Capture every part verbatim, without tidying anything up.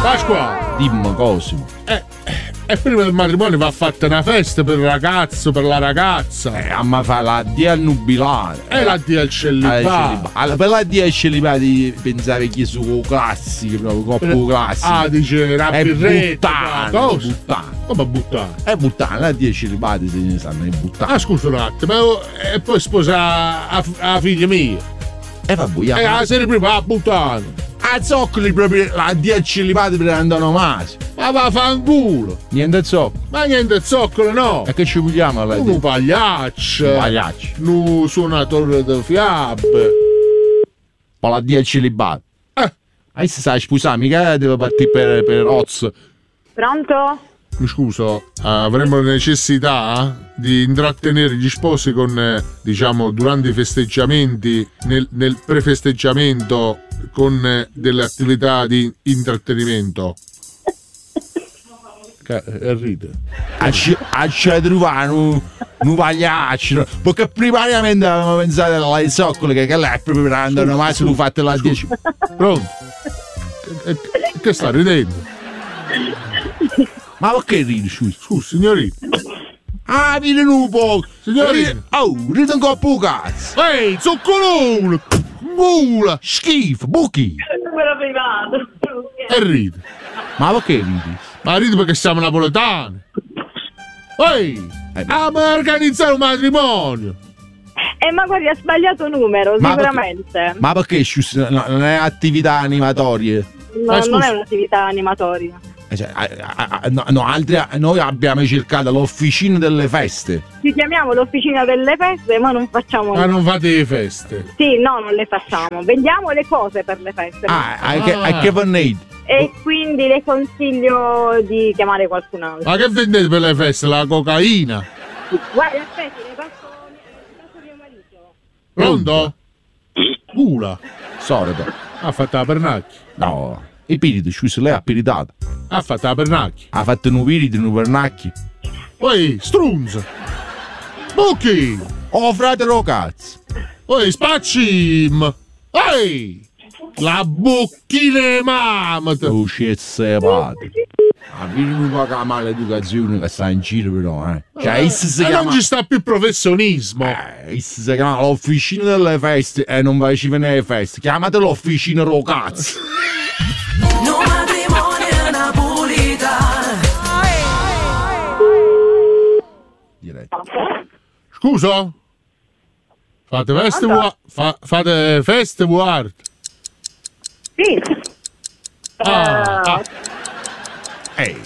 Pasquale, dimmi Cosimo. Eh, e prima del matrimonio va fatta una festa per il ragazzo, per la ragazza. Eh, ma fa la D al nubilare. E la D al celibato. Allora, per la D al celibato pensavi che su classiche, proprio coppo classico. Ah, dice la è birretta. buttana, buttana. Come buttana? È buttana, la D al celibato se ne sanno, è buttana. Ah, scusa un attimo, e poi sposa la, la figlia mia. E va buia. E la serie prima la buttana. A zoccoli proprio la D al celibato per antonomasia. Ma va a fanculo. Niente zoccolo. Ma niente zoccolo, no. E che ci vogliamo alla Un pagliaccio. Un pagliaccio. Un suonatore di fiabe. Ma la D al celibato. Eh. Adesso sai sposare, mica deve partire per, per Oz. Pronto? Mi scuso, avremo necessità di intrattenere gli sposi con, eh, diciamo, durante i festeggiamenti, nel, nel prefesteggiamento, con eh, delle attività di intrattenimento. Che ride. A trovare un, un pagliaccio, perché primariamente avevamo pensato alla zoccoli che, che lei è proprio per andare, ma se lo fate la dieci. Pronto? Che, che, che sta ridendo? Ma perché ridi, scusa? Scusa, signorina. Ah, ridi un po'. Signorina. Oh, ridi un po' cazzo. Ehi, zoccolone. Mula, schifo, buchi. Numero privato. E ride. Ma perché ridi? Ma ridi perché siamo napoletani. Ehi, eh, ah, ma organizzare un matrimonio. Eh, ma guardi, ha sbagliato numero, ma sicuramente. Perché, ma perché scusa, no, non è attività animatorie? No, eh, non è un'attività animatoria. Cioè, a, a, no, no, altri, noi abbiamo cercato l'officina delle feste. Ci chiamiamo l'officina delle feste, ma non facciamo. Ma non fate le feste? Sì, no, non le facciamo. Vendiamo le cose per le feste. Ah, ah. Che, a che venite? E quindi le consiglio di chiamare qualcun altro. Ma che vendete per le feste? La cocaina? Guardi, aspetti, le passo, le passo mio marito. Pronto? Cula. Solito. Ha fatto la pernacchia. No. E pirito, scusa, lei ha piritato. Ha fatto la pernacchia. Ha fatto un pirito, un pernacchio. Poi, strunz. Bucchi. Oh, fratello cazzo. Poi, spaccim. Ehi. La bocchina mamma. Oh, scezze padre. Ah, vieni un po' la maleducazione che sta in giro però, eh. Cioè, eh, si chiama... non ci sta più professionismo. Eh, si chiama l'officina delle feste e non vai ci venire le feste. Chiamate l'officina ro cazzo. No matrimonio napolitano. Direi. Scusa? Fate feste vuoi? Fa, fate feste vuoi? Sì. Ah, ah. Ehi.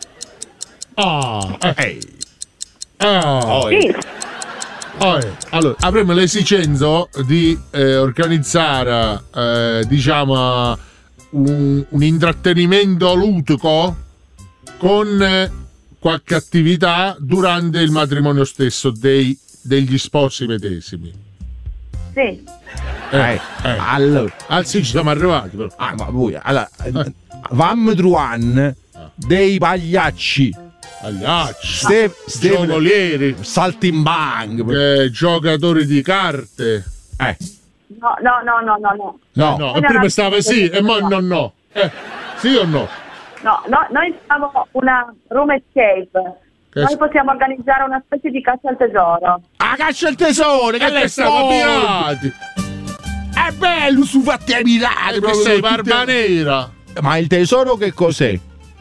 Ah, Ehi. ah. Oh, Sì. Oh, allora, avremo l'esigenza di eh, organizzare, eh, diciamo, un, un intrattenimento ludico con eh, qualche attività durante il matrimonio stesso dei, degli sposi medesimi. Sì. Eh, Eh, eh. allora. Ah, sì, ci siamo arrivati. Però. Ah, ma voi, allora, eh. Vammo trovare dei pagliacci. Pagliacci. Ste, ste, giocolieri. Saltimbang. Eh, giocatori di carte. Eh. No, no, no, no, no, no. No. No, e prima stava sì e mo no, no. Eh, sì o no? No, no, noi siamo una room escape. Che Noi s- possiamo organizzare una specie di caccia al tesoro. Ah, caccia al tesoro, che E lei che siamo pirati. È bello, su fatti ai miracoli. Che sei barba nera. Ma il tesoro che cos'è?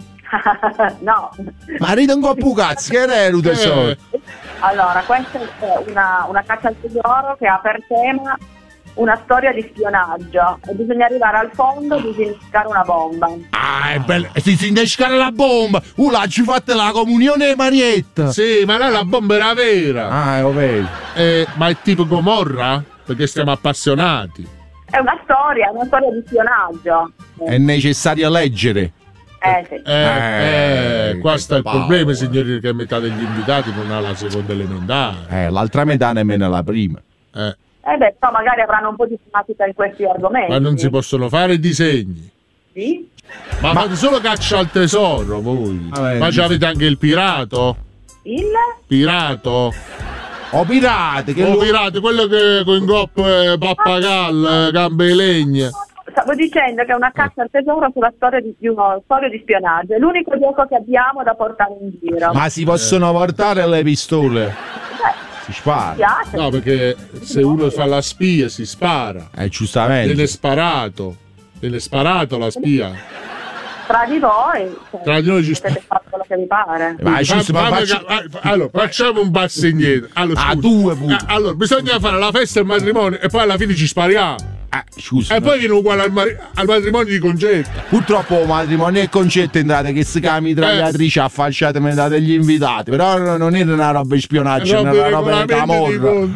No. Ma ride un po' più cazzo, che era il tesoro? Eh. Allora, questa è una, una caccia al tesoro che ha per tema una storia di spionaggio e bisogna arrivare al fondo e disinnescare una bomba. Ah, è bello. E si si innescare la bomba. Uh, là ci fate la comunione e Marietta. Sì, ma là la bomba era vera. Ah, lo vedi. Eh, ma è tipo Gomorra? Perché siamo appassionati. È una storia, una storia di spionaggio. È necessario leggere. Eh sì. Eh, eh, qua sta il Paolo. problema, signorina, che metà degli invitati non ha la seconda elementare. Eh, l'altra metà nemmeno la prima. Eh, Eh beh, però magari avranno un po' di tematica in questi argomenti. ma non si possono fare disegni. Sì? Ma, fate solo caccia al tesoro voi. Vabbè, ma c'avete anche il pirato? Il? Pirato? Oh, pirate, che Oh, lo- pirate, quello che con goppa eh, pappagallo, eh, gambe di legna. stavo dicendo che è una caccia al tesoro sulla storia di, di uno storia di spionaggio. È l'unico gioco che abbiamo da portare in giro. Ma si possono portare le pistole? Beh, Si spara. mi piace. No, perché se uno fa la spia si spara. Eh, giustamente. Viene sparato. Viene sparato la spia. Tra di voi, cioè, Tra di noi ci potete fare quello che vi pare. Ma è giusto, ma Ma- ma- faccio- ma- allora, facciamo un passo indietro. Allora, Ah, scusa. due pure. Eh, allora, bisogna fare la festa e il matrimonio e poi alla fine ci spariamo. Eh, scusa. E poi viene uguale al, mari- al matrimonio di Concetta. Purtroppo matrimonio e concetto entrate che si chiama mitragliatrice affacciate metà degli invitati, però no- non era una roba di spionaggio, era una roba di regolamenti di camorra. con-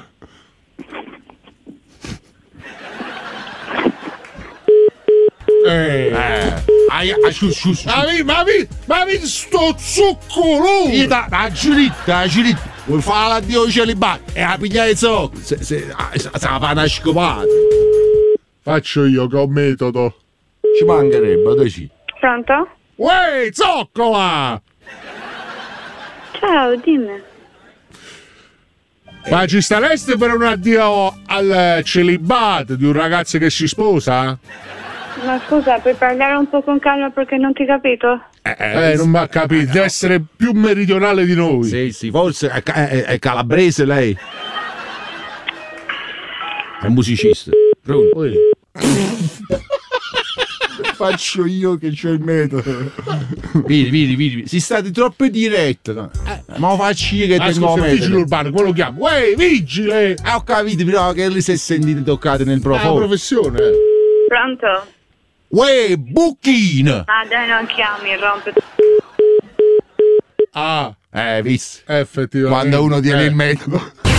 Eh. Eh, ai- ai- scusa, scusa, Ma vi, ma vi, ma vi sto zuccolo! Io da, da giuritta, da giuritta, vuoi fare l'addio celibato e la pigliare i zocchi, se, se, ah, se, se la fa una scopata. Faccio io che ho metodo. Ci mancherebbe, dai sì. Pronto? Uè, zoccola! Ciao, dimmi. Ma ci stareste per un addio al celibato di un ragazzo che si sposa? Ma scusa, puoi parlare un po' con calma perché non ti ho capito? Eh, non mi ha capito, deve essere più meridionale di noi. Sì, sì, forse è, è- è calabrese lei. È musicista. Pronto? Uè. Faccio io che c'ho il metodo. Vedi, vedi, vedi, si state troppo diretto. No? Eh, ma lo faccio io che Ah, tengo scusa, il il vigile metodo. urbano, quello chiamo. Uè, vigile! Eh, ho capito, però che lì si è sentito toccate nel È una profondo. professione. eh. Pronto? Uè, bucchino! Ah, dai, non chiami, rompe. Ah, Eh, visto. effettivamente. Quando uno tiene Eh. il metodo.